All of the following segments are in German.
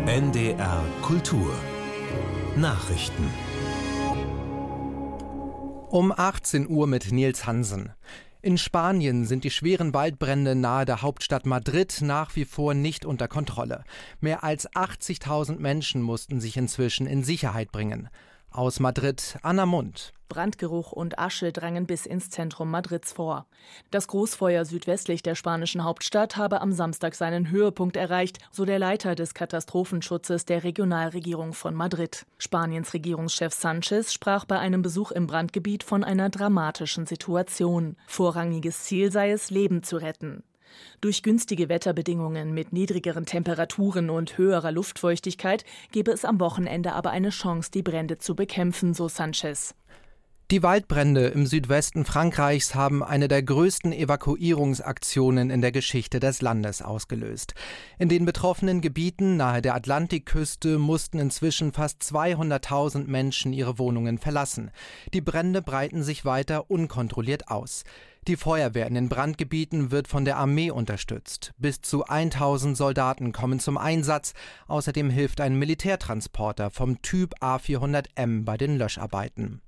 NDR Kultur Nachrichten Um 18 Uhr mit Nils Hansen. In Spanien sind die schweren Waldbrände nahe der Hauptstadt Madrid nach wie vor nicht unter Kontrolle. Mehr als 80.000 Menschen mussten sich inzwischen in Sicherheit bringen. Aus Madrid, Anna Mund. Brandgeruch und Asche drangen bis ins Zentrum Madrids vor. Das Großfeuer südwestlich der spanischen Hauptstadt habe am Samstag seinen Höhepunkt erreicht, so der Leiter des Katastrophenschutzes der Regionalregierung von Madrid. Spaniens Regierungschef Sánchez sprach bei einem Besuch im Brandgebiet von einer dramatischen Situation. Vorrangiges Ziel sei es, Leben zu retten. Durch günstige Wetterbedingungen mit niedrigeren Temperaturen und höherer Luftfeuchtigkeit gebe es am Wochenende aber eine Chance, die Brände zu bekämpfen, so Sánchez. Die Waldbrände im Südwesten Frankreichs haben eine der größten Evakuierungsaktionen in der Geschichte des Landes ausgelöst. In den betroffenen Gebieten nahe der Atlantikküste mussten inzwischen fast 200.000 Menschen ihre Wohnungen verlassen. Die Brände breiten sich weiter unkontrolliert aus. Die Feuerwehr in den Brandgebieten wird von der Armee unterstützt. Bis zu 1.000 Soldaten kommen zum Einsatz. Außerdem hilft ein Militärtransporter vom Typ A400M bei den Löscharbeiten.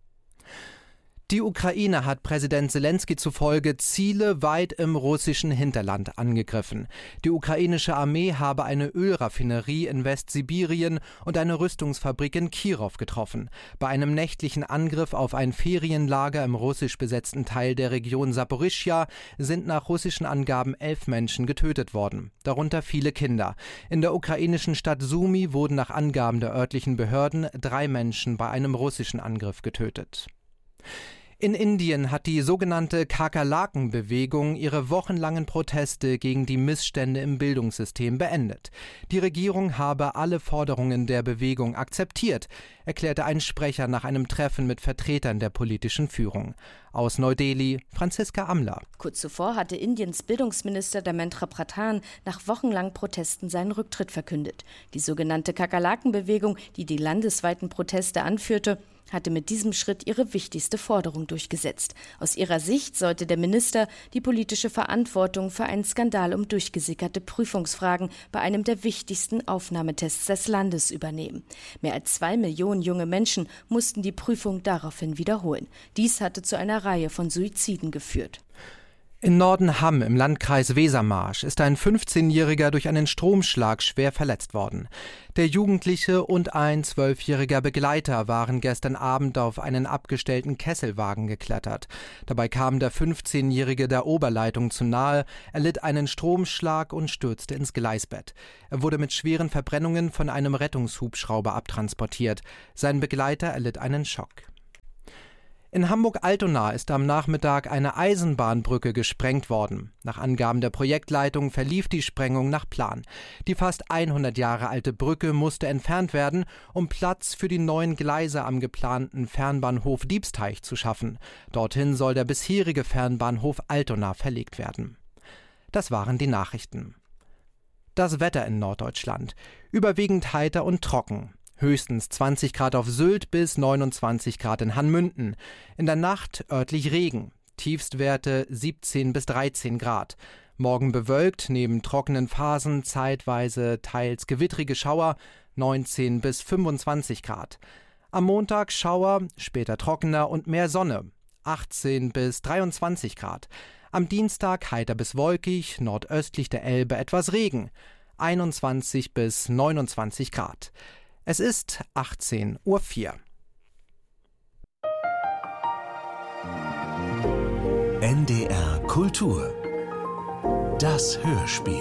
Die Ukraine hat Präsident Selenskyj zufolge Ziele weit im russischen Hinterland angegriffen. Die ukrainische Armee habe eine Ölraffinerie in Westsibirien und eine Rüstungsfabrik in Kirow getroffen. Bei einem nächtlichen Angriff auf ein Ferienlager im russisch besetzten Teil der Region Saporischschja sind nach russischen Angaben 11 Menschen getötet worden, darunter viele Kinder. In der ukrainischen Stadt Sumy wurden nach Angaben der örtlichen Behörden 3 Menschen bei einem russischen Angriff getötet. In Indien hat die sogenannte Kakerlaken-Bewegung ihre wochenlangen Proteste gegen die Missstände im Bildungssystem beendet. Die Regierung habe alle Forderungen der Bewegung akzeptiert, erklärte ein Sprecher nach einem Treffen mit Vertretern der politischen Führung. Aus Neu-Delhi, Franziska Amler. Kurz zuvor hatte Indiens Bildungsminister Dharmendra Pradhan nach wochenlangen Protesten seinen Rücktritt verkündet. Die sogenannte Kakerlaken-Bewegung, die die landesweiten Proteste anführte, hatte mit diesem Schritt ihre wichtigste Forderung durchgesetzt. Aus ihrer Sicht sollte der Minister die politische Verantwortung für einen Skandal um durchgesickerte Prüfungsfragen bei einem der wichtigsten Aufnahmetests des Landes übernehmen. Mehr als 2 Millionen junge Menschen mussten die Prüfung daraufhin wiederholen. Dies hatte zu einer Reihe von Suiziden geführt. In Nordenham im Landkreis Wesermarsch ist ein 15-Jähriger durch einen Stromschlag schwer verletzt worden. Der Jugendliche und ein 12-jähriger Begleiter waren gestern Abend auf einen abgestellten Kesselwagen geklettert. Dabei kam der 15-Jährige der Oberleitung zu nahe, erlitt einen Stromschlag und stürzte ins Gleisbett. Er wurde mit schweren Verbrennungen von einem Rettungshubschrauber abtransportiert. Sein Begleiter erlitt einen Schock. In Hamburg-Altona ist am Nachmittag eine Eisenbahnbrücke gesprengt worden. Nach Angaben der Projektleitung verlief die Sprengung nach Plan. Die fast 100 Jahre alte Brücke musste entfernt werden, um Platz für die neuen Gleise am geplanten Fernbahnhof Diebsteich zu schaffen. Dorthin soll der bisherige Fernbahnhof Altona verlegt werden. Das waren die Nachrichten. Das Wetter in Norddeutschland. Überwiegend heiter und trocken. Höchstens 20 Grad auf Sylt bis 29 Grad in Hanmünden. In der Nacht örtlich Regen. Tiefstwerte 17 bis 13 Grad. Morgen bewölkt, neben trockenen Phasen zeitweise teils gewittrige Schauer, 19 bis 25 Grad. Am Montag Schauer, später trockener und mehr Sonne, 18 bis 23 Grad. Am Dienstag heiter bis wolkig, nordöstlich der Elbe etwas Regen, 21 bis 29 Grad. Es ist 18:04 Uhr. NDR Kultur. Das Hörspiel.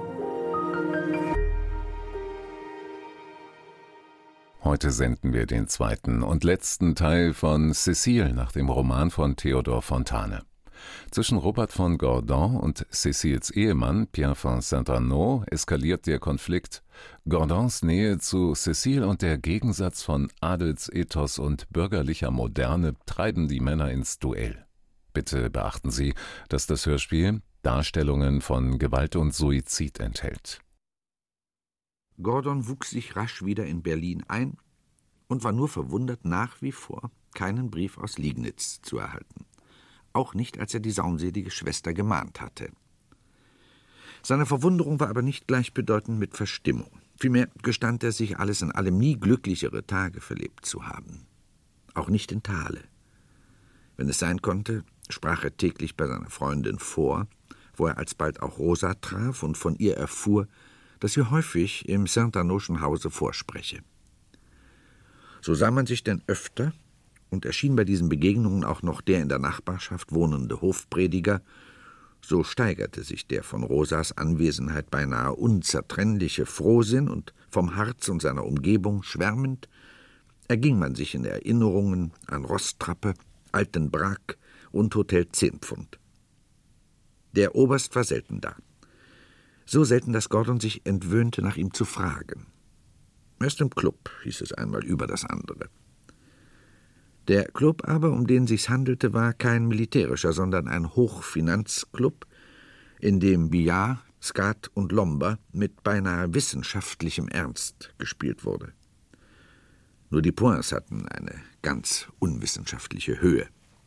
Heute senden wir den zweiten und letzten Teil von Cécile nach dem Roman von Théodore Fontane. Zwischen Robert von Gordon und Céciles Ehemann Pierre von Saint-Arnaud eskaliert der Konflikt. Gordons Nähe zu Cécile und der Gegensatz von Adelsethos und bürgerlicher Moderne treiben die Männer ins Duell. Bitte beachten Sie, dass das Hörspiel Darstellungen von Gewalt und Suizid enthält. Gordon wuchs sich rasch wieder in Berlin ein und war nur verwundert, nach wie vor keinen Brief aus Liegnitz zu erhalten. Auch nicht, als er die saumselige Schwester gemahnt hatte. Seine Verwunderung war aber nicht gleichbedeutend mit Verstimmung. Vielmehr gestand er sich alles in allem nie glücklichere Tage verlebt zu haben. Auch nicht in Thale. Wenn es sein konnte, sprach er täglich bei seiner Freundin vor, wo er alsbald auch Rosa traf und von ihr erfuhr, dass sie häufig im Saint-Arnaudschen Hause vorspreche. So sah man sich denn öfter und erschien bei diesen Begegnungen auch noch der in der Nachbarschaft wohnende Hofprediger, so steigerte sich der von Rosas Anwesenheit beinahe unzertrennliche Frohsinn und vom Harz und seiner Umgebung schwärmend, erging man sich in Erinnerungen an Roßtrappe, Alten Brack und Hotel 10 Pfund. Der Oberst war selten da. So selten, dass Gordon sich entwöhnte, nach ihm zu fragen. Erst im Club, hieß es einmal über das andere. Der Club aber, um den sich's handelte, war kein militärischer, sondern ein Hochfinanzclub, in dem Billard, Skat und Lomba mit beinahe wissenschaftlichem Ernst gespielt wurde. Nur die Points hatten eine ganz unwissenschaftliche Höhe.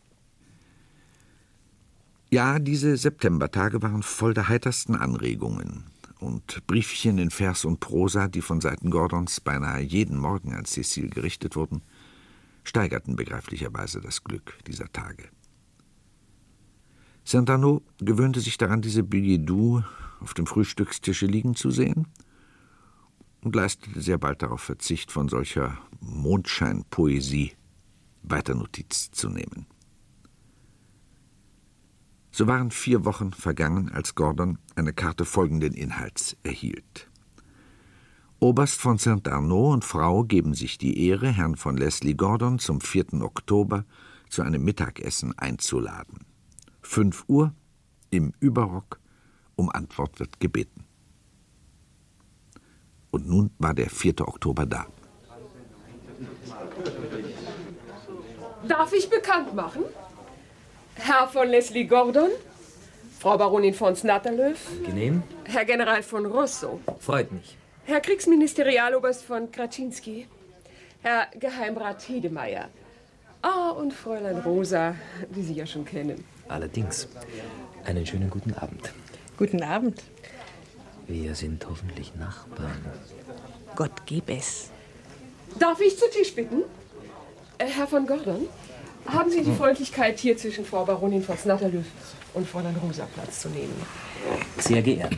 Ja, diese Septembertage waren voll der heitersten Anregungen und Briefchen in Vers und Prosa, die von Seiten Gordons beinahe jeden Morgen an Cécile gerichtet wurden, steigerten begreiflicherweise das Glück dieser Tage. Saint-Arnaud gewöhnte sich daran, diese billets doux auf dem Frühstückstische liegen zu sehen und leistete sehr bald darauf Verzicht, von solcher Mondscheinpoesie weiter Notiz zu nehmen. So waren 4 Wochen vergangen, als Gordon eine Karte folgenden Inhalts erhielt. Oberst von Saint-Arnaud und Frau geben sich die Ehre, Herrn von Leslie Gordon zum 4. Oktober zu einem Mittagessen einzuladen. 5 Uhr, im Überrock, um Antwort wird gebeten. Und nun war der 4. Oktober da. Darf ich bekannt machen? Herr von Leslie Gordon, Frau Baronin von Snatterlöf, Genehm? Herr General von Rosso, Freut mich. Herr Kriegsministerialoberst von Kraczynski, Herr Geheimrat Hedemeyer, und Fräulein Rosa, die Sie ja schon kennen. Allerdings. Einen schönen guten Abend. Guten Abend. Wir sind hoffentlich Nachbarn. Gott geb es. Darf ich zu Tisch bitten? Herr von Gordon, haben Sie die Freundlichkeit, hier zwischen Frau Baronin von Snatterlöf und Fräulein Rosa Platz zu nehmen? Sehr geehrt.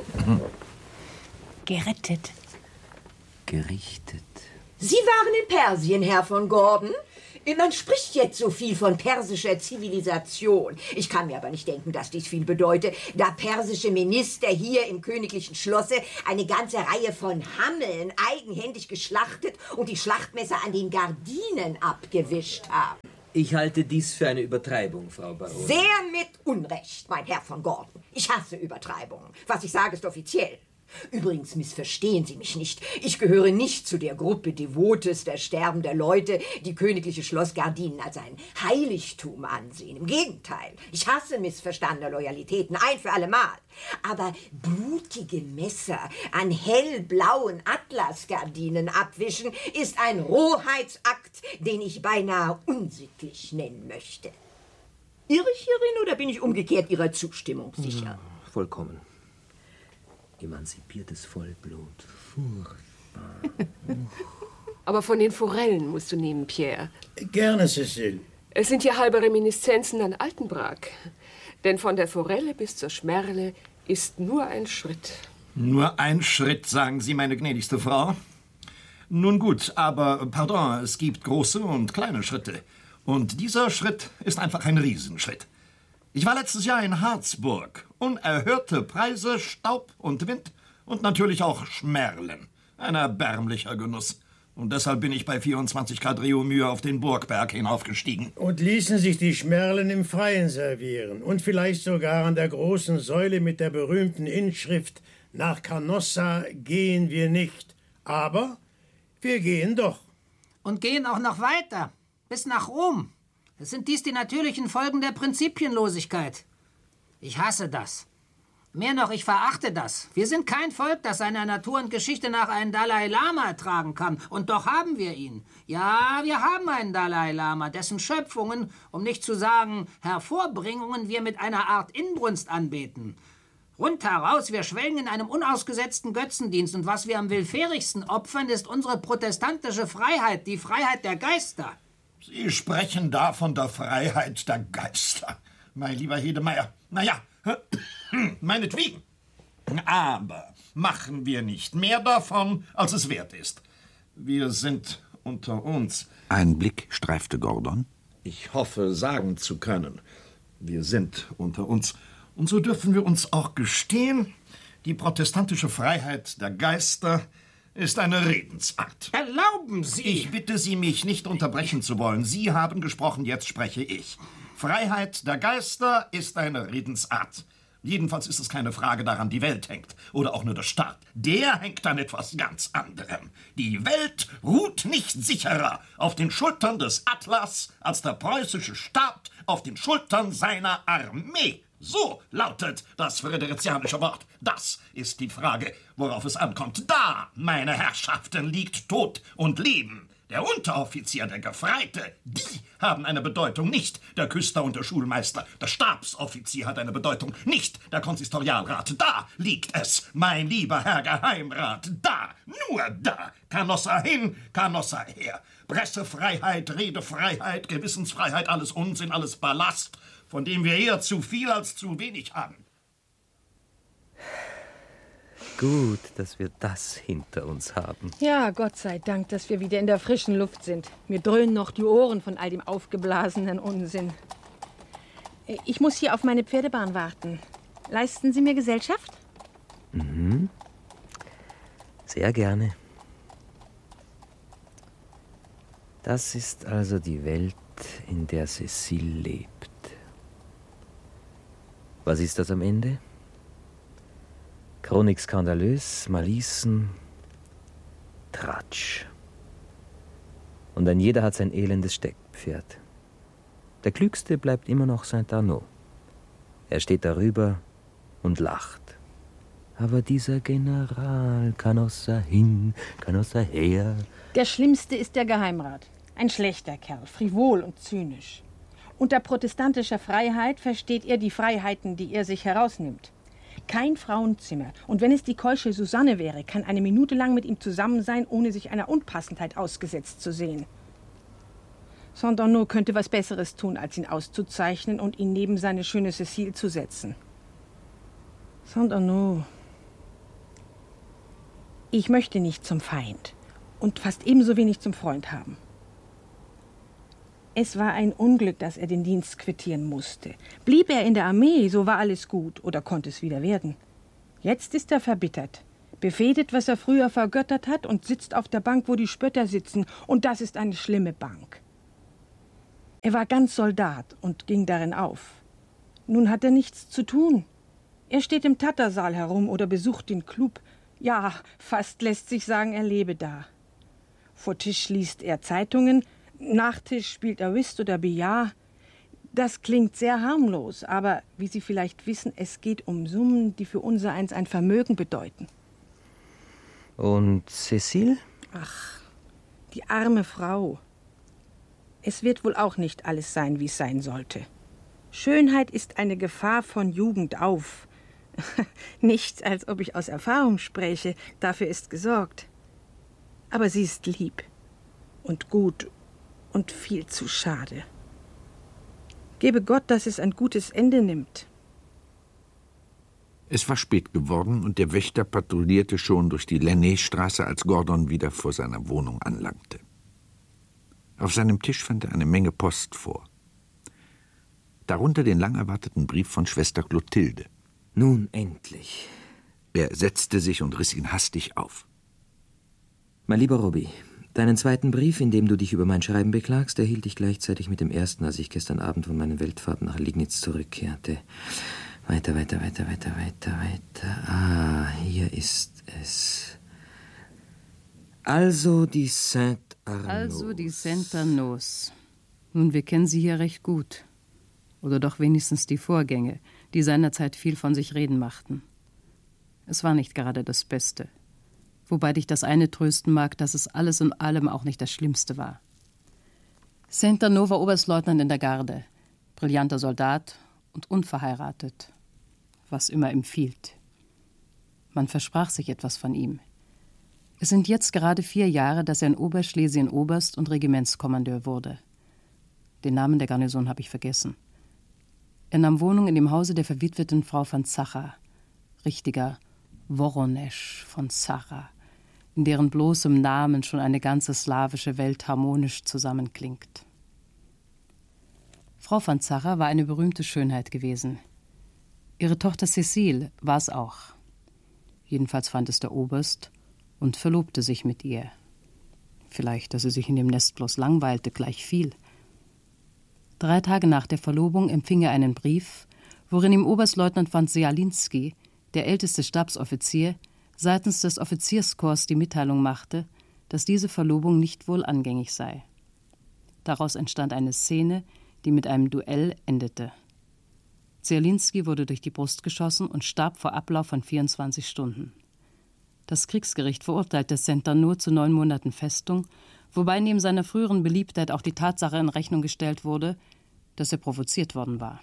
Gerettet. Gerichtet. Sie waren in Persien, Herr von Gordon? Man spricht jetzt so viel von persischer Zivilisation. Ich kann mir aber nicht denken, dass dies viel bedeutet, da persische Minister hier im königlichen Schlosse eine ganze Reihe von Hammeln eigenhändig geschlachtet und die Schlachtmesser an den Gardinen abgewischt haben. Ich halte dies für eine Übertreibung, Frau Baronin. Sehr mit Unrecht, mein Herr von Gordon. Ich hasse Übertreibungen. Was ich sage, ist offiziell. Übrigens missverstehen Sie mich nicht. Ich gehöre nicht zu der Gruppe devotester, sterbender Leute, die königliche Schloss Gardinen als ein Heiligtum ansehen. Im Gegenteil. Ich hasse missverstandene Loyalitäten, ein für allemal. Aber blutige Messer an hellblauen Atlasgardinen abwischen ist ein Rohheitsakt, den ich beinahe unsittlich nennen möchte. Irre ich hierin oder bin ich umgekehrt Ihrer Zustimmung sicher? Vollkommen. Emanzipiertes Vollblut. Furchtbar. Aber von den Forellen musst du nehmen, Pierre. Gerne, Cécile. Es sind ja halbe Reminiszenzen an Altenbrack. Denn von der Forelle bis zur Schmerle ist nur ein Schritt. Nur ein Schritt, sagen Sie, meine gnädigste Frau. Nun gut, aber pardon, es gibt große und kleine Schritte. Und dieser Schritt ist einfach ein Riesenschritt. Ich war letztes Jahr in Harzburg. Unerhörte Preise, Staub und Wind und natürlich auch Schmerlen. Ein erbärmlicher Genuss. Und deshalb bin ich bei 24 Grad Reaumur auf den Burgberg hinaufgestiegen. Und ließen sich die Schmerlen im Freien servieren. Und vielleicht sogar an der großen Säule mit der berühmten Inschrift »Nach Canossa gehen wir nicht, aber wir gehen doch.« Und gehen auch noch weiter, bis nach Rom. Es sind dies die natürlichen Folgen der Prinzipienlosigkeit. Ich hasse das. Mehr noch, ich verachte das. Wir sind kein Volk, das seiner Natur und Geschichte nach einen Dalai Lama ertragen kann. Und doch haben wir ihn. Ja, wir haben einen Dalai Lama, dessen Schöpfungen, um nicht zu sagen Hervorbringungen, wir mit einer Art Inbrunst anbeten. Rundheraus, wir schwelgen in einem unausgesetzten Götzendienst. Und was wir am willfährigsten opfern, ist unsere protestantische Freiheit, die Freiheit der Geister. Sie sprechen da von der Freiheit der Geister, mein lieber Hedemeyer. Naja, meinetwegen. Aber machen wir nicht mehr davon, als es wert ist. Wir sind unter uns. Ein Blick streifte Gordon. Ich hoffe, sagen zu können, wir sind unter uns. Und so dürfen wir uns auch gestehen, die protestantische Freiheit der Geister ist eine Redensart. Erlauben Sie! Ich bitte Sie, mich nicht unterbrechen zu wollen. Sie haben gesprochen, jetzt spreche ich. Freiheit der Geister ist eine Redensart. Jedenfalls ist es keine Frage, daran die Welt hängt. Oder auch nur der Staat. Der hängt an etwas ganz anderem. Die Welt ruht nicht sicherer auf den Schultern des Atlas als der preußische Staat auf den Schultern seiner Armee. So lautet das friderizianische Wort. Das ist die Frage, worauf es ankommt. Da, meine Herrschaften, liegt Tod und Leben. Der Unteroffizier, der Gefreite, die haben eine Bedeutung, nicht der Küster und der Schulmeister. Der Stabsoffizier hat eine Bedeutung, nicht der Konsistorialrat. Da liegt es, mein lieber Herr Geheimrat. Da, nur da. Canossa hin, Canossa her. Pressefreiheit, Redefreiheit, Gewissensfreiheit, alles Unsinn, alles Ballast, von dem wir eher zu viel als zu wenig haben. Gut, dass wir das hinter uns haben. Ja, Gott sei Dank, dass wir wieder in der frischen Luft sind. Mir dröhnen noch die Ohren von all dem aufgeblasenen Unsinn. Ich muss hier auf meine Pferdebahn warten. Leisten Sie mir Gesellschaft? Mhm. Sehr gerne. Das ist also die Welt, in der Cécile lebt. Was ist das am Ende? Chronik skandalös, Malicen, Tratsch. Und ein jeder hat sein elendes Steckpferd. Der Klügste bleibt immer noch Saint-Arnaud. Er steht darüber und lacht. Aber dieser General, Canossa hin, Canossa her. Der Schlimmste ist der Geheimrat. Ein schlechter Kerl, frivol und zynisch. Unter protestantischer Freiheit versteht er die Freiheiten, die er sich herausnimmt. Kein Frauenzimmer. Und wenn es die keusche Susanne wäre, kann eine Minute lang mit ihm zusammen sein, ohne sich einer Unpassendheit ausgesetzt zu sehen. Saint-Arnaud könnte was Besseres tun, als ihn auszuzeichnen und ihn neben seine schöne Cécile zu setzen. Saint-Arnaud. Ich möchte nicht zum Feind und fast ebenso wenig zum Freund haben. Es war ein Unglück, dass er den Dienst quittieren musste. Blieb er in der Armee, so war alles gut oder konnte es wieder werden. Jetzt ist er verbittert, befehdet, was er früher vergöttert hat und sitzt auf der Bank, wo die Spötter sitzen. Und das ist eine schlimme Bank. Er war ganz Soldat und ging darin auf. Nun hat er nichts zu tun. Er steht im Tattersaal herum oder besucht den Club. Ja, fast lässt sich sagen, er lebe da. Vor Tisch liest er Zeitungen, nach Tisch spielt er Whist oder Billard. Das klingt sehr harmlos, aber wie Sie vielleicht wissen, es geht um Summen, die für unsereins ein Vermögen bedeuten. Und Cécile? Ach, die arme Frau. Es wird wohl auch nicht alles sein, wie es sein sollte. Schönheit ist eine Gefahr von Jugend auf. Nicht, als ob ich aus Erfahrung spräche, dafür ist gesorgt. Aber sie ist lieb und gut und viel zu schade. Gebe Gott, dass es ein gutes Ende nimmt. Es war spät geworden und der Wächter patrouillierte schon durch die Lennay-Straße, als Gordon wieder vor seiner Wohnung anlangte. Auf seinem Tisch fand er eine Menge Post vor. Darunter den lang erwarteten Brief von Schwester Clotilde. Nun endlich. Er setzte sich und riss ihn hastig auf. Mein lieber Robby, deinen zweiten Brief, in dem du dich über mein Schreiben beklagst, erhielt ich gleichzeitig mit dem ersten, als ich gestern Abend von meinen Weltfahrten nach Liegnitz zurückkehrte. Weiter. Ah, hier ist es. Also die Saint-Arnaud. Nun, wir kennen sie hier recht gut. Oder doch wenigstens die Vorgänge, die seinerzeit viel von sich reden machten. Es war nicht gerade das Beste. Wobei dich das eine trösten mag, dass es alles in allem auch nicht das Schlimmste war. Saint-Arnaud war Oberstleutnant in der Garde, brillanter Soldat und unverheiratet. was immer empfiehlt. Man versprach sich etwas von ihm. Es sind jetzt gerade 4 Jahre, dass er in Oberschlesien Oberst und Regimentskommandeur wurde. Den Namen der Garnison habe ich vergessen. Er nahm Wohnung in dem Hause der verwitweten Frau von Zacha, richtiger Woronesch von Zacha, in deren bloßem Namen schon eine ganze slawische Welt harmonisch zusammenklingt. Frau von Zacha war eine berühmte Schönheit gewesen. Ihre Tochter Cécile war es auch. Jedenfalls fand es der Oberst und verlobte sich mit ihr. Vielleicht, dass sie sich in dem Nest bloß langweilte, gleich viel. 3 Tage nach der Verlobung empfing er einen Brief, worin ihm Oberstleutnant von Sealinski, der älteste Stabsoffizier, seitens des Offizierskorps die Mitteilung machte, dass diese Verlobung nicht wohl angängig sei. Daraus entstand eine Szene, die mit einem Duell endete. Zerlinski wurde durch die Brust geschossen und starb vor Ablauf von 24 Stunden. Das Kriegsgericht verurteilte Centeno zu 9 Monaten Festung, wobei neben seiner früheren Beliebtheit auch die Tatsache in Rechnung gestellt wurde, dass er provoziert worden war.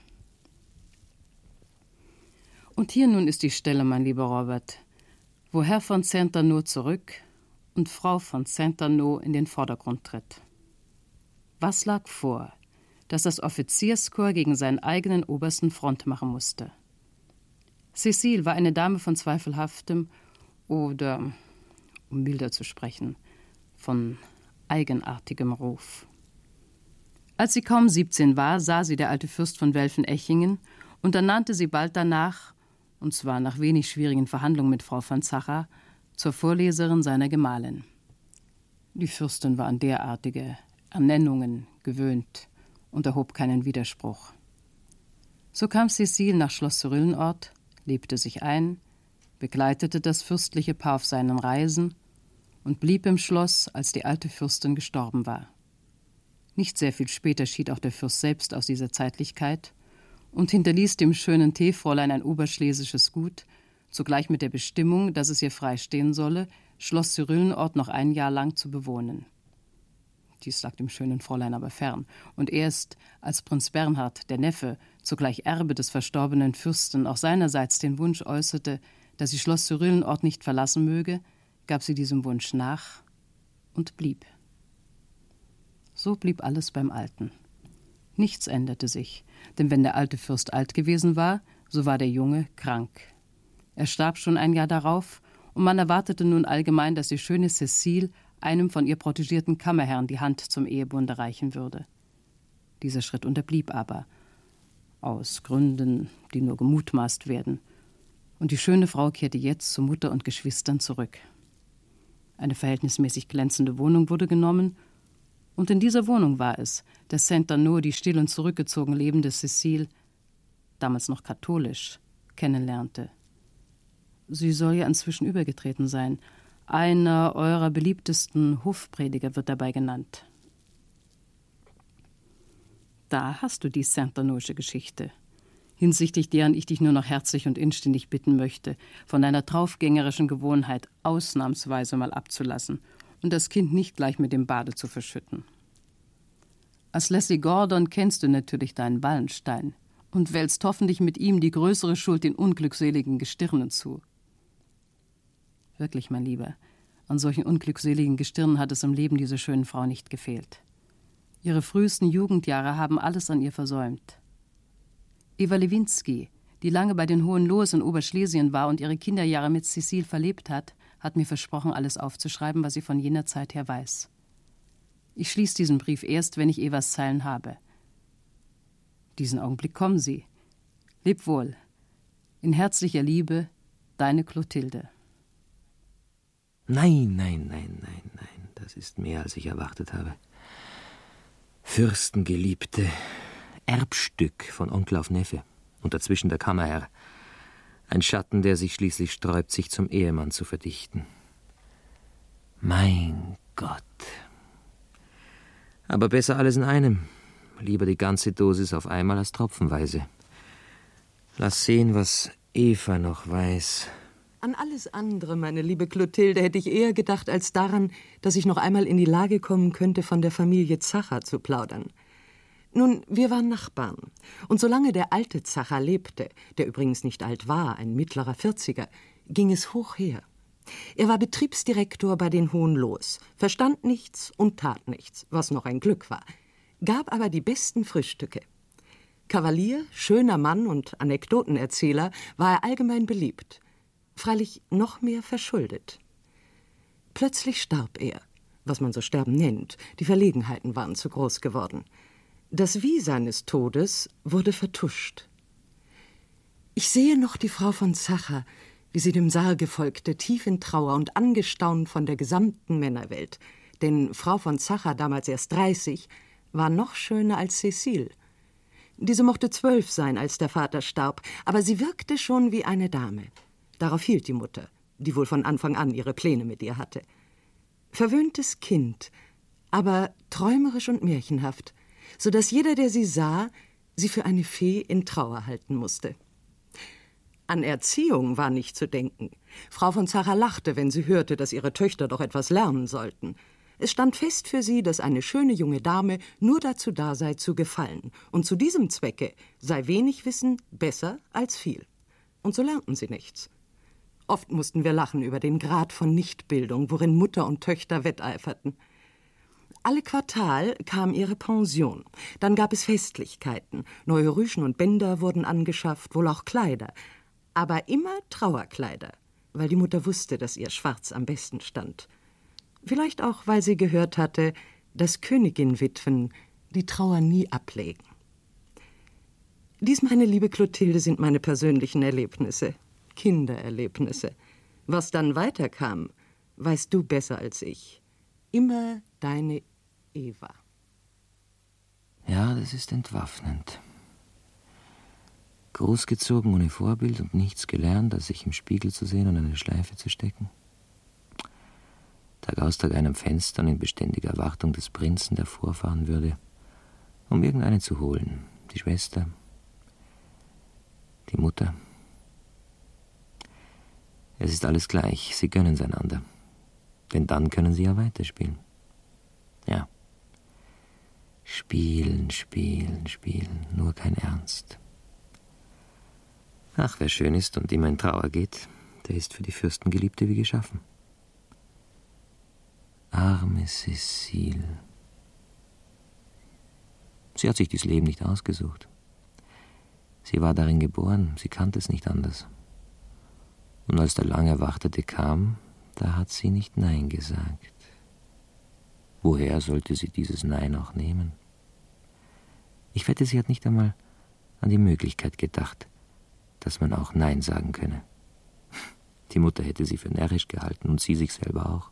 Und hier nun ist die Stelle, mein lieber Robert, wo Herr von Centeno zurück und Frau von Centeno in den Vordergrund tritt. Was lag vor, dass das Offizierskorps gegen seinen eigenen Obersten Front machen musste? Cécile war eine Dame von zweifelhaftem oder, um milder zu sprechen, von eigenartigem Ruf. Als sie kaum 17 war, sah sie der alte Fürst von Welfen-Echingen und ernannte sie bald danach, und zwar nach wenig schwierigen Verhandlungen mit Frau von Zacha, zur Vorleserin seiner Gemahlin. Die Fürstin war an derartige Ernennungen gewöhnt und erhob keinen Widerspruch. So kam Cécile nach Schloss Cyrillennort, lebte sich ein, begleitete das fürstliche Paar auf seinen Reisen und blieb im Schloss, als die alte Fürstin gestorben war. Nicht sehr viel später schied auch der Fürst selbst aus dieser Zeitlichkeit und hinterließ dem schönen Teefräulein ein oberschlesisches Gut, zugleich mit der Bestimmung, dass es ihr freistehen solle, Schloss Cyrillennort noch 1 Jahr lang zu bewohnen. Dies lag dem schönen Fräulein aber fern, und erst als Prinz Bernhard, der Neffe, zugleich Erbe des verstorbenen Fürsten, auch seinerseits den Wunsch äußerte, dass sie Schloss Cyrillennort nicht verlassen möge, gab sie diesem Wunsch nach und blieb. So blieb alles beim Alten. Nichts änderte sich, denn wenn der alte Fürst alt gewesen war, so war der Junge krank. Er starb schon 1 Jahr darauf, und man erwartete nun allgemein, dass die schöne Cécile einem von ihr protegierten Kammerherrn die Hand zum Ehebunde reichen würde. Dieser Schritt unterblieb aber, aus Gründen, die nur gemutmaßt werden, und die schöne Frau kehrte jetzt zu Mutter und Geschwistern zurück. Eine verhältnismäßig glänzende Wohnung wurde genommen, und in dieser Wohnung war es, dass Centeno die still und zurückgezogen lebende Cécile, damals noch katholisch, kennenlernte. Sie soll ja inzwischen übergetreten sein. Einer eurer beliebtesten Hofprediger wird dabei genannt. Da hast du die Centenosche Geschichte, hinsichtlich deren ich dich nur noch herzlich und inständig bitten möchte, von deiner draufgängerischen Gewohnheit ausnahmsweise mal abzulassen und das Kind nicht gleich mit dem Bade zu verschütten. Als Leslie Gordon kennst du natürlich deinen Wallenstein und wälzt hoffentlich mit ihm die größere Schuld den unglückseligen Gestirnen zu. Wirklich, mein Lieber, an solchen unglückseligen Gestirnen hat es im Leben dieser schönen Frau nicht gefehlt. Ihre frühesten Jugendjahre haben alles an ihr versäumt. Eva Lewinski, die lange bei den Hohenlohes in Oberschlesien war und ihre Kinderjahre mit Cécile verlebt hat mir versprochen, alles aufzuschreiben, was sie von jener Zeit her weiß. Ich schließe diesen Brief erst, wenn ich Evas Zeilen habe. Diesen Augenblick kommen sie. Leb wohl. In herzlicher Liebe, deine Clotilde. Nein, das ist mehr, als ich erwartet habe. Fürstengeliebte, Erbstück von Onkel auf Neffe und dazwischen der Kammerherr. Ein Schatten, der sich schließlich sträubt, sich zum Ehemann zu verdichten. Mein Gott. Aber besser alles in einem. Lieber die ganze Dosis auf einmal als tropfenweise. Lass sehen, was Eva noch weiß. An alles andere, meine liebe Clotilde, hätte ich eher gedacht, als daran, dass ich noch einmal in die Lage kommen könnte, von der Familie Zacha zu plaudern. Nun, wir waren Nachbarn. Und solange der alte Zacher lebte, der übrigens nicht alt war, ein mittlerer 40er, ging es hoch her. Er war Betriebsdirektor bei den Hohenlohes, verstand nichts und tat nichts, was noch ein Glück war, gab aber die besten Frühstücke. Kavalier, schöner Mann und Anekdotenerzähler war er allgemein beliebt, freilich noch mehr verschuldet. Plötzlich starb er, was man so Sterben nennt, die Verlegenheiten waren zu groß geworden. Das Wie seines Todes wurde vertuscht. Ich sehe noch die Frau von Zacher, wie sie dem Sarge folgte, tief in Trauer und angestaunt von der gesamten Männerwelt. Denn Frau von Zacher, damals erst 30, war noch schöner als Cécile. Diese mochte 12 sein, als der Vater starb, aber sie wirkte schon wie eine Dame. Darauf hielt die Mutter, die wohl von Anfang an ihre Pläne mit ihr hatte. Verwöhntes Kind, aber träumerisch und märchenhaft, so dass jeder, der sie sah, sie für eine Fee in Trauer halten musste. An Erziehung war nicht zu denken. Frau von Zacher lachte, wenn sie hörte, dass ihre Töchter doch etwas lernen sollten. Es stand fest für sie, dass eine schöne junge Dame nur dazu da sei, zu gefallen. Und zu diesem Zwecke sei wenig Wissen besser als viel. Und so lernten sie nichts. Oft mussten wir lachen über den Grad von Nichtbildung, worin Mutter und Töchter wetteiferten. Alle Quartal kam ihre Pension. Dann gab es Festlichkeiten. Neue Rüschen und Bänder wurden angeschafft, wohl auch Kleider. Aber immer Trauerkleider, weil die Mutter wusste, dass ihr Schwarz am besten stand. Vielleicht auch, weil sie gehört hatte, dass Königin-Witwen die Trauer nie ablegen. Dies, meine liebe Clotilde, sind meine persönlichen Erlebnisse, Kindererlebnisse. Was dann weiterkam, weißt du besser als ich. Immer deine Eva. Ja, das ist entwaffnend. Großgezogen ohne Vorbild und nichts gelernt, als sich im Spiegel zu sehen und eine Schleife zu stecken. Tag aus Tag ein am Fenster und in beständiger Erwartung des Prinzen, der vorfahren würde, um irgendeinen zu holen. Die Schwester, die Mutter. Es ist alles gleich, sie gönnen's einander. Denn dann können sie ja weiterspielen. Ja. Spielen, spielen, spielen, nur kein Ernst. Ach, wer schön ist und immer in Trauer geht, der ist für die Fürstengeliebte wie geschaffen. Arme Cécile. Sie hat sich dieses Leben nicht ausgesucht. Sie war darin geboren, sie kannte es nicht anders. Und als der lang Erwartete kam, da hat sie nicht Nein gesagt. Woher sollte sie dieses Nein auch nehmen? Ich wette, sie hat nicht einmal an die Möglichkeit gedacht, dass man auch Nein sagen könne. Die Mutter hätte sie für närrisch gehalten und sie sich selber auch.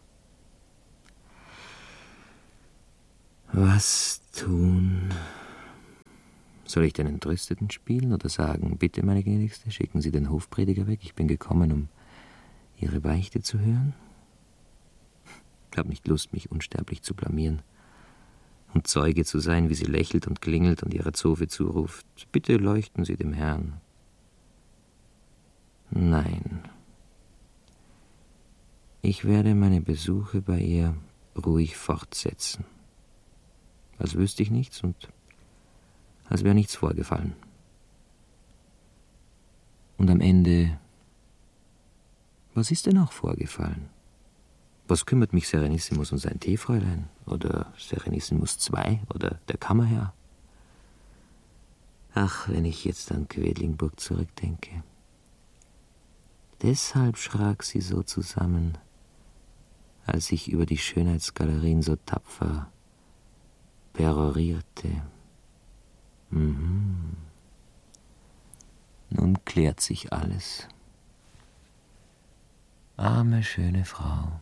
Was tun? Soll ich den Entrüsteten spielen oder sagen, bitte, meine Gnädigste, schicken Sie den Hofprediger weg, ich bin gekommen, um Ihre Beichte zu hören? Ich habe nicht Lust, mich unsterblich zu blamieren und Zeuge zu sein, wie sie lächelt und klingelt und ihrer Zofe zuruft, bitte leuchten Sie dem Herrn. Nein. Ich werde meine Besuche bei ihr ruhig fortsetzen. Als wüsste ich nichts und als wäre nichts vorgefallen. Und am Ende, was ist denn auch vorgefallen? Was kümmert mich Serenissimus und sein Teefräulein? Oder Serenissimus II oder der Kammerherr? Ach, wenn ich jetzt an Quedlinburg zurückdenke. Deshalb schrak sie so zusammen, als ich über die Schönheitsgalerien so tapfer perorierte. Nun klärt sich alles. Arme, schöne Frau.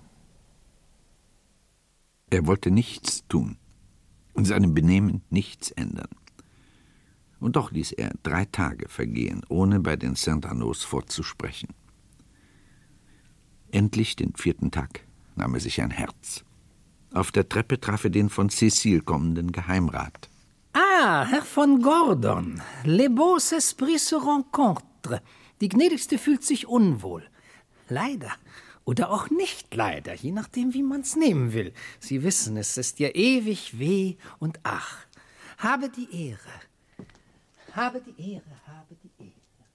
Er wollte nichts tun und seinem Benehmen nichts ändern. Und doch ließ er 3 Tage vergehen, ohne bei den Saint-Arnaud vorzusprechen. Endlich, den 4. Tag, nahm er sich ein Herz. Auf der Treppe traf er den von Cécile kommenden Geheimrat. Ah, Herr von Gordon, les beaux esprits se rencontrent. Die Gnädigste fühlt sich unwohl. Leider oder auch nicht leider, je nachdem, wie man's nehmen will. Sie wissen, es ist ja ewig weh und ach. Habe die Ehre. Habe die Ehre, habe die Ehre.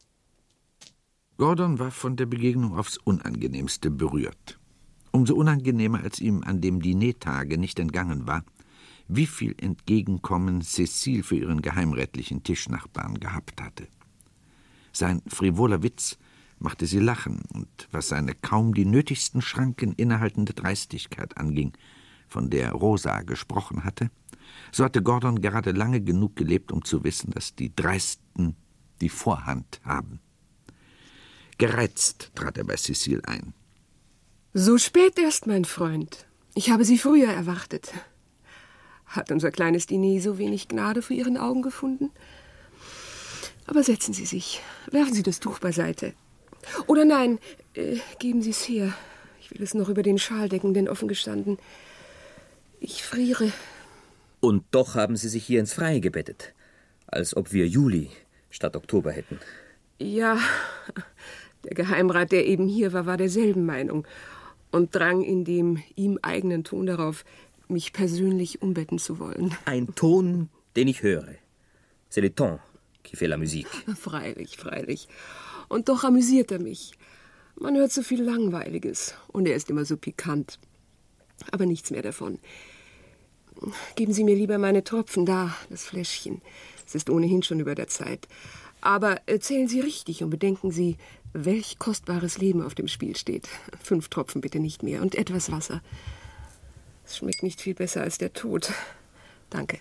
Gordon war von der Begegnung aufs Unangenehmste berührt. Umso unangenehmer, als ihm an dem Dinertage nicht entgangen war, wie viel Entgegenkommen Cécile für ihren geheimrätlichen Tischnachbarn gehabt hatte. Sein frivoler Witz machte sie lachen, und was seine kaum die nötigsten Schranken innehaltende Dreistigkeit anging, von der Rosa gesprochen hatte, so hatte Gordon gerade lange genug gelebt, um zu wissen, dass die Dreisten die Vorhand haben. Gereizt trat er bei Cécile ein. So spät erst, mein Freund. Ich habe Sie früher erwartet. Hat unser kleines Diner so wenig Gnade vor Ihren Augen gefunden? Aber setzen Sie sich. Werfen Sie das Tuch beiseite. Oder nein, geben Sie es her. Ich will es noch über den Schal decken, denn offen gestanden, ich friere. Und doch haben Sie sich hier ins Freie gebettet. Als ob wir Juli statt Oktober hätten. Ja, der Geheimrat, der eben hier war derselben Meinung und drang in dem ihm eigenen Ton darauf, mich persönlich umbetten zu wollen. Ein Ton, den ich höre. C'est le ton qui fait la musique. Freilich, freilich. Und doch amüsiert er mich. Man hört so viel Langweiliges und er ist immer so pikant. Aber nichts mehr davon. Geben Sie mir lieber meine Tropfen, da, das Fläschchen. Es ist ohnehin schon über der Zeit. Aber zählen Sie richtig und bedenken Sie, welch kostbares Leben auf dem Spiel steht. 5 Tropfen bitte nicht mehr und etwas Wasser. Es schmeckt nicht viel besser als der Tod. Danke.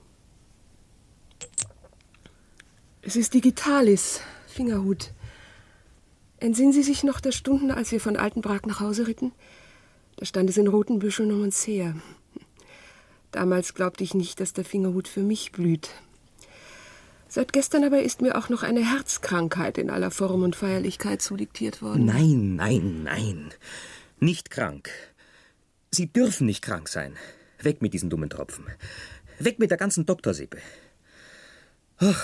Es ist Digitalis, Fingerhut. Entsinnen Sie sich noch der Stunden, als wir von Altenbrak nach Hause ritten? Da stand es in roten Büscheln um uns her. Damals glaubte ich nicht, dass der Fingerhut für mich blüht. Seit gestern aber ist mir auch noch eine Herzkrankheit in aller Form und Feierlichkeit zudiktiert worden. Nein, nein, nein. Nicht krank. Sie dürfen nicht krank sein. Weg mit diesen dummen Tropfen. Weg mit der ganzen Doktorsippe. Ach,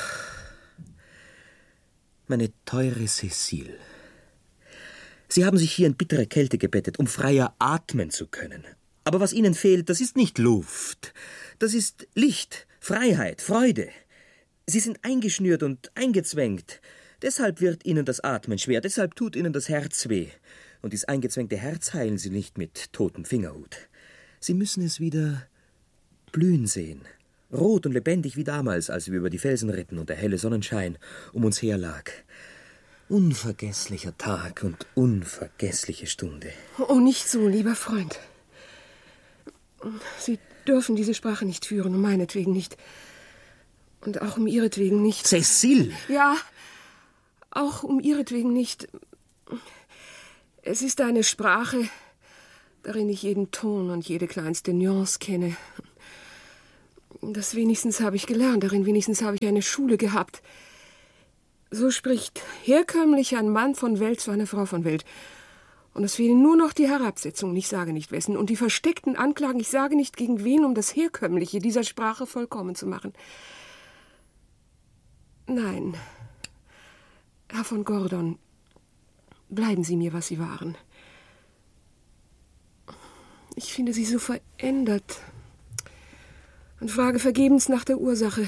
meine teure Cécile. Sie haben sich hier in bittere Kälte gebettet, um freier atmen zu können. Aber was Ihnen fehlt, das ist nicht Luft. Das ist Licht, Freiheit, Freude. Sie sind eingeschnürt und eingezwängt. Deshalb wird Ihnen das Atmen schwer, deshalb tut Ihnen das Herz weh. Und dieses eingezwängte Herz heilen Sie nicht mit totem Fingerhut. Sie müssen es wieder blühen sehen. Rot und lebendig wie damals, als wir über die Felsen ritten und der helle Sonnenschein um uns her lag. Unvergesslicher Tag und unvergessliche Stunde. Oh, nicht so, lieber Freund. Sie dürfen diese Sprache nicht führen, um meinetwegen nicht. Und auch um ihretwegen nicht. Cécile! Ja, auch um ihretwegen nicht. Es ist eine Sprache, darin ich jeden Ton und jede kleinste Nuance kenne. Das wenigstens habe ich gelernt, darin wenigstens habe ich eine Schule gehabt. So spricht herkömmlich ein Mann von Welt zu einer Frau von Welt. Und es fehlen nur noch die Herabsetzungen, ich sage nicht wessen, und die versteckten Anklagen, ich sage nicht gegen wen, um das Herkömmliche dieser Sprache vollkommen zu machen. Nein, Herr von Gordon, bleiben Sie mir, was Sie waren. Ich finde Sie so verändert und frage vergebens nach der Ursache.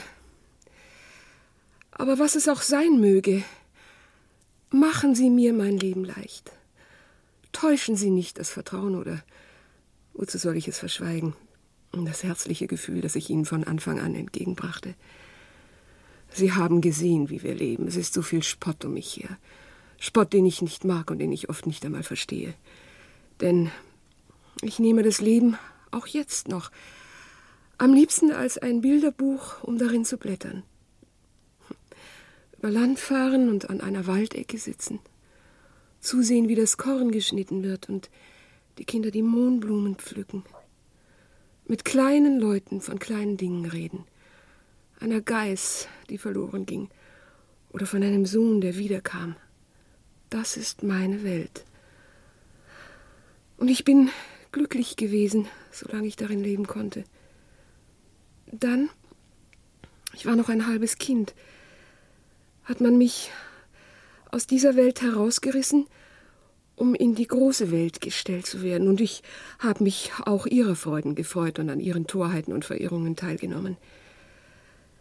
Aber was es auch sein möge, machen Sie mir mein Leben leicht. Täuschen Sie nicht das Vertrauen oder wozu soll ich es verschweigen? Das herzliche Gefühl, das ich Ihnen von Anfang an entgegenbrachte. Sie haben gesehen, wie wir leben. Es ist so viel Spott um mich her. Spott, den ich nicht mag und den ich oft nicht einmal verstehe. Denn ich nehme das Leben auch jetzt noch am liebsten als ein Bilderbuch, um darin zu blättern. Über Land fahren und an einer Waldecke sitzen. Zusehen, wie das Korn geschnitten wird und die Kinder die Mohnblumen pflücken. Mit kleinen Leuten von kleinen Dingen reden. Einer Geiß, die verloren ging, oder von einem Sohn, der wiederkam. Das ist meine Welt. Und ich bin glücklich gewesen, solange ich darin leben konnte. Dann, ich war noch ein halbes Kind, hat man mich aus dieser Welt herausgerissen, um in die große Welt gestellt zu werden. Und ich habe mich auch ihrer Freuden gefreut und an ihren Torheiten und Verirrungen teilgenommen.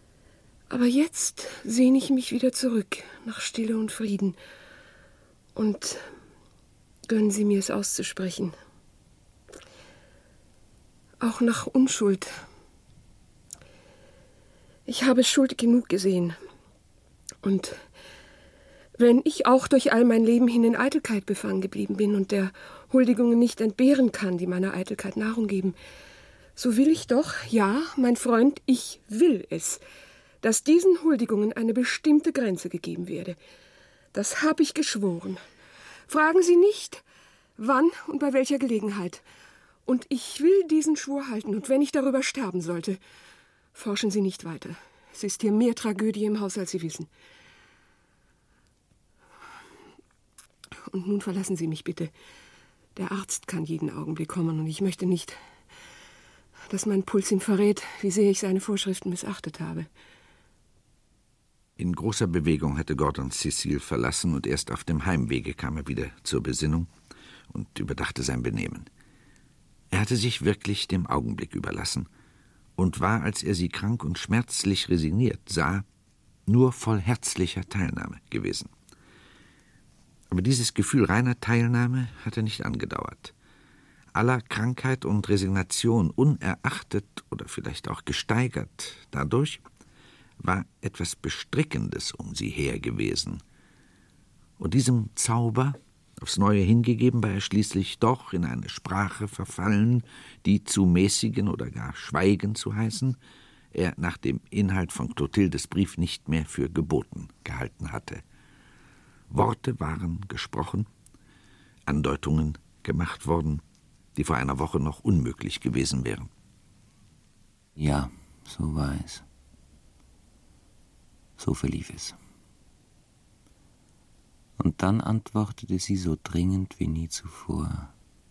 Aber jetzt sehne ich mich wieder zurück nach Stille und Frieden. Und gönnen Sie mir es auszusprechen. Auch nach Unschuld. Ich habe Schuld genug gesehen. Und wenn ich auch durch all mein Leben hin in Eitelkeit befangen geblieben bin und der Huldigungen nicht entbehren kann, die meiner Eitelkeit Nahrung geben, so will ich doch, ja, mein Freund, ich will es, dass diesen Huldigungen eine bestimmte Grenze gegeben werde. Das habe ich geschworen. Fragen Sie nicht, wann und bei welcher Gelegenheit. Und ich will diesen Schwur halten, und wenn ich darüber sterben sollte, forschen Sie nicht weiter. Es ist hier mehr Tragödie im Haus, als Sie wissen. Und nun verlassen Sie mich bitte. Der Arzt kann jeden Augenblick kommen, und ich möchte nicht, dass mein Puls ihm verrät, wie sehr ich seine Vorschriften missachtet habe. In großer Bewegung hatte Gordon Cecile verlassen, und erst auf dem Heimwege kam er wieder zur Besinnung und überdachte sein Benehmen. Er hatte sich wirklich dem Augenblick überlassen und war, als er sie krank und schmerzlich resigniert sah, nur voll herzlicher Teilnahme gewesen. Aber dieses Gefühl reiner Teilnahme hatte nicht angedauert. Aller Krankheit und Resignation unerachtet oder vielleicht auch gesteigert dadurch, war etwas Bestrickendes um sie her gewesen. Und diesem Zauber, aufs Neue hingegeben, war er schließlich doch in eine Sprache verfallen, die zu mäßigen oder gar schweigen zu heißen, er nach dem Inhalt von Clotildes Brief nicht mehr für geboten gehalten hatte. Worte waren gesprochen, Andeutungen gemacht worden, die vor einer Woche noch unmöglich gewesen wären. Ja, so war es. So verlief es. Und dann antwortete sie so dringend wie nie zuvor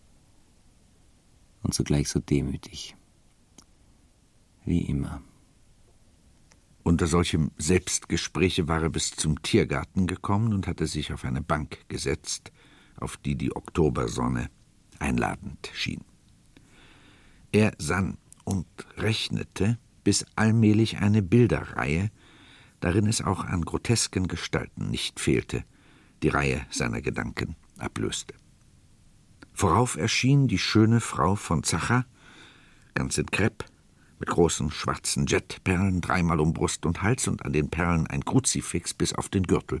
und zugleich so demütig, wie immer. Unter solchem Selbstgespräche war er bis zum Tiergarten gekommen und hatte sich auf eine Bank gesetzt, auf die die Oktobersonne einladend schien. Er sann und rechnete, bis allmählich eine Bilderreihe, darin es auch an grotesken Gestalten nicht fehlte, die Reihe seiner Gedanken ablöste. Vorauf erschien die schöne Frau von Zacha, ganz in Krepp, mit großen schwarzen Jetperlen, 3-mal um Brust und Hals und an den Perlen ein Kruzifix bis auf den Gürtel.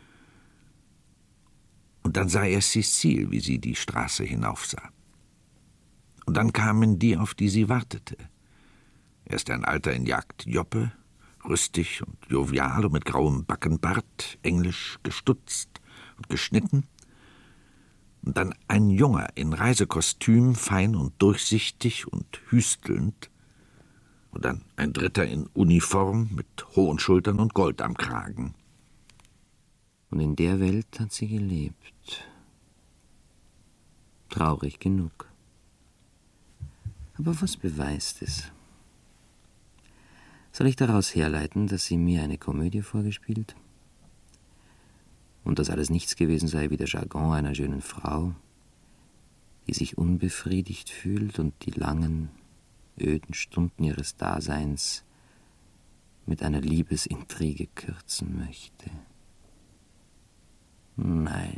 Und dann sah er Cecile, wie sie die Straße hinaufsah. Und dann kamen die, auf die sie wartete. Erst ein Alter in Jagdjoppe, rüstig und jovial und mit grauem Backenbart, englisch gestutzt und geschnitten. Und dann ein Junger in Reisekostüm, fein und durchsichtig und hüstelnd. Und dann ein Dritter in Uniform mit hohen Schultern und Gold am Kragen. Und in der Welt hat sie gelebt. Traurig genug. Aber was beweist es? Soll ich daraus herleiten, dass sie mir eine Komödie vorgespielt? Und dass alles nichts gewesen sei wie der Jargon einer schönen Frau, die sich unbefriedigt fühlt und die langen, öden Stunden ihres Daseins mit einer Liebesintrige kürzen möchte? Nein.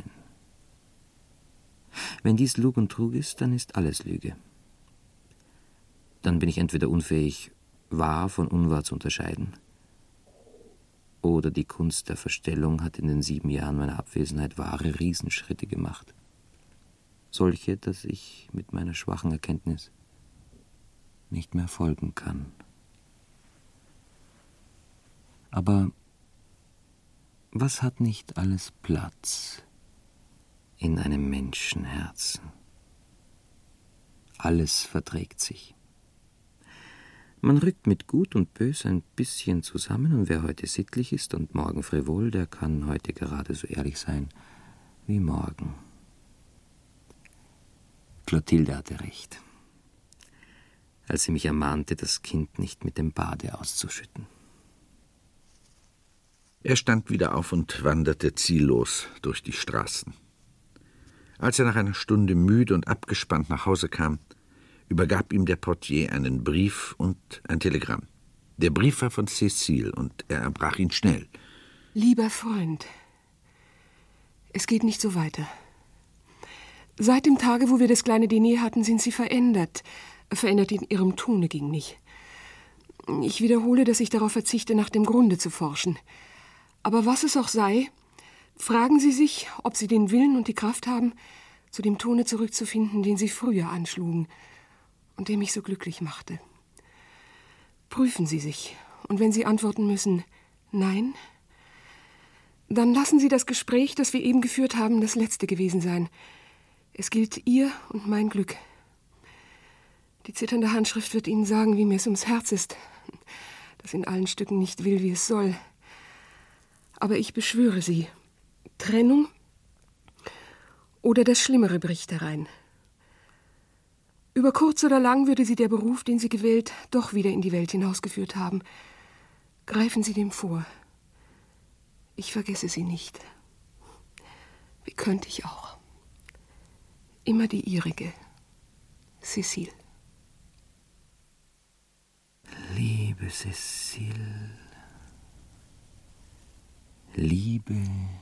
Wenn dies Lug und Trug ist, dann ist alles Lüge. Dann bin ich entweder unfähig, wahr von unwahr zu unterscheiden, oder die Kunst der Verstellung hat in den 7 Jahren meiner Abwesenheit wahre Riesenschritte gemacht. Solche, dass ich mit meiner schwachen Erkenntnis nicht mehr folgen kann. Aber was hat nicht alles Platz in einem Menschenherzen? Alles verträgt sich. Man rückt mit Gut und Bös ein bisschen zusammen, und wer heute sittlich ist und morgen frivol, der kann heute gerade so ehrlich sein wie morgen. Clotilde hatte recht, als sie mich ermahnte, das Kind nicht mit dem Bade auszuschütten. Er stand wieder auf und wanderte ziellos durch die Straßen. Als er nach einer Stunde müde und abgespannt nach Hause kam, übergab ihm der Portier einen Brief und ein Telegramm. Der Brief war von Cécile und er erbrach ihn schnell. Lieber Freund, es geht nicht so weiter. Seit dem Tage, wo wir das kleine Diner hatten, sind Sie verändert. Verändert in Ihrem Tone gegen mich. Ich wiederhole, dass ich darauf verzichte, nach dem Grunde zu forschen. Aber was es auch sei, fragen Sie sich, ob Sie den Willen und die Kraft haben, zu dem Tone zurückzufinden, den Sie früher anschlugen und der mich so glücklich machte. Prüfen Sie sich, und wenn Sie antworten müssen, nein, dann lassen Sie das Gespräch, das wir eben geführt haben, das letzte gewesen sein. Es gilt Ihr und mein Glück. Die zitternde Handschrift wird Ihnen sagen, wie mir es ums Herz ist, das in allen Stücken nicht will, wie es soll. Aber ich beschwöre Sie, Trennung oder das Schlimmere bricht herein. Über kurz oder lang würde Sie der Beruf, den Sie gewählt, doch wieder in die Welt hinausgeführt haben. Greifen Sie dem vor. Ich vergesse Sie nicht. Wie könnte ich auch? Immer die Ihrige, Cécile. Liebe Cécile, liebe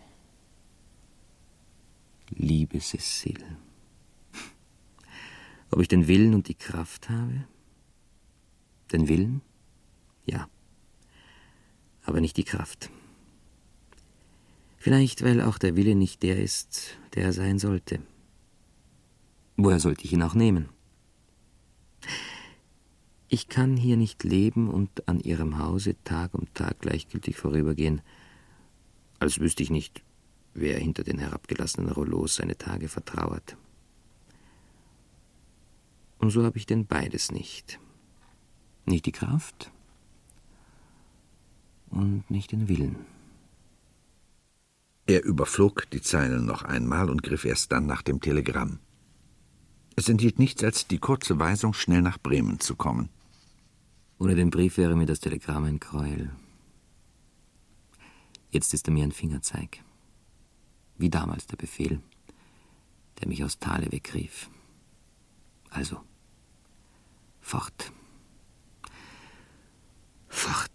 Cécile. Ob ich den Willen und die Kraft habe? Den Willen? Ja. Aber nicht die Kraft. Vielleicht, weil auch der Wille nicht der ist, der er sein sollte. Woher sollte ich ihn auch nehmen? Ich kann hier nicht leben und an Ihrem Hause Tag um Tag gleichgültig vorübergehen, als wüsste ich nicht, wer hinter den herabgelassenen Rollos seine Tage vertrauert. Und so habe ich denn beides nicht. Nicht die Kraft und nicht den Willen. Er überflog die Zeilen noch einmal und griff erst dann nach dem Telegramm. Es enthielt nichts als die kurze Weisung, schnell nach Bremen zu kommen. Ohne den Brief wäre mir das Telegramm ein Gräuel. Jetzt ist er mir ein Fingerzeig. Wie damals der Befehl, der mich aus Thale wegrief. Also, fort. Fort.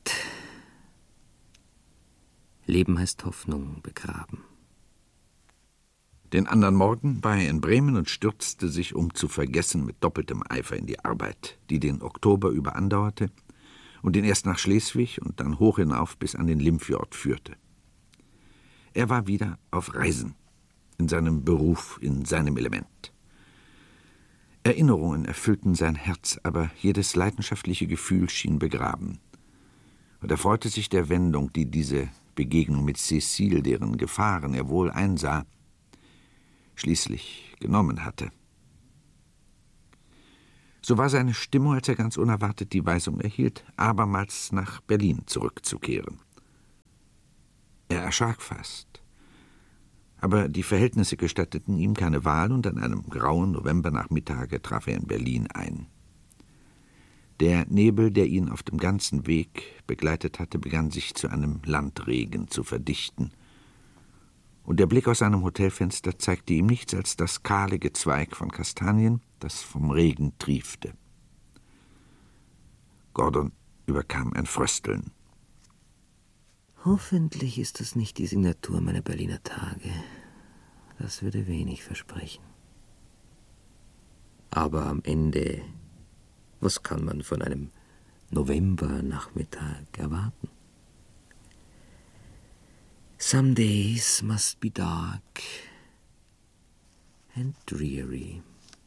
Leben heißt Hoffnung begraben. Den anderen Morgen war er in Bremen und stürzte sich, um zu vergessen, mit doppeltem Eifer in die Arbeit, die den Oktober über andauerte und ihn erst nach Schleswig und dann hoch hinauf bis an den Limfjord führte. Er war wieder auf Reisen, in seinem Beruf, in seinem Element. Erinnerungen erfüllten sein Herz, aber jedes leidenschaftliche Gefühl schien begraben. Und er freute sich der Wendung, die diese Begegnung mit Cécile, deren Gefahren er wohl einsah, schließlich genommen hatte. So war seine Stimmung, als er ganz unerwartet die Weisung erhielt, abermals nach Berlin zurückzukehren. Er erschrak fast, aber die Verhältnisse gestatteten ihm keine Wahl, und an einem grauen Novembernachmittage traf er in Berlin ein. Der Nebel, der ihn auf dem ganzen Weg begleitet hatte, begann sich zu einem Landregen zu verdichten, und der Blick aus seinem Hotelfenster zeigte ihm nichts als das kahle Gezweig von Kastanien, das vom Regen triefte. Gordon überkam ein Frösteln. Hoffentlich ist das nicht die Signatur meiner Berliner Tage. Das würde wenig versprechen. Aber am Ende, was kann man von einem Novembernachmittag erwarten? Some days must be dark and dreary.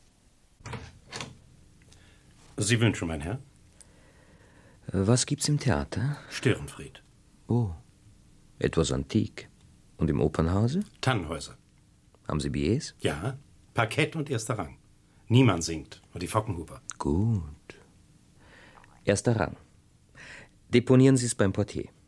Sie wünschen, mein Herr? Was gibt's im Theater? Störenfried. Oh, etwas antik. Und im Opernhause? Tannhäuser. Haben Sie Billets? Ja, Parkett und erster Rang. Niemand singt, nur die Fockenhuber. Gut. Erster Rang. Deponieren Sie es beim Portier.